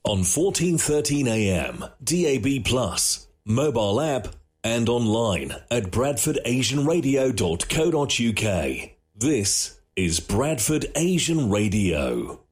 on 1413 AM, DAB+, mobile app, and online at bradfordasianradio.co.uk. This is Bradford Asian Radio.